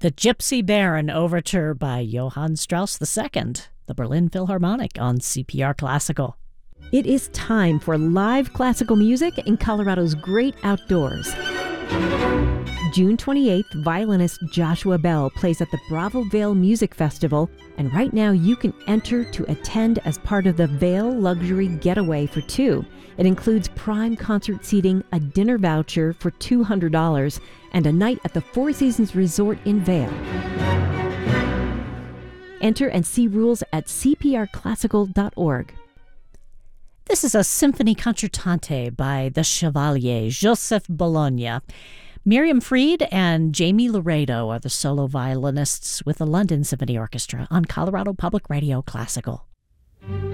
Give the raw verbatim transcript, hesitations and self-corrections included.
The Gypsy Baron Overture by Johann Strauss the Second, the Berlin Philharmonic on C P R Classical. It is time for live classical music in Colorado's great outdoors. June twenty-eighth, violinist Joshua Bell plays at the Bravo Vale Music Festival, and right now you can enter to attend as part of the Vale Luxury Getaway for Two. It includes prime concert seating, a dinner voucher for two hundred dollars, and a night at the Four Seasons Resort in Vale. Enter and see rules at c p r classical dot org. This is a Symphony Concertante by the Chevalier, Joseph Bologna. Miriam Fried and Jamie Laredo are the solo violinists with the London Symphony Orchestra on Colorado Public Radio Classical.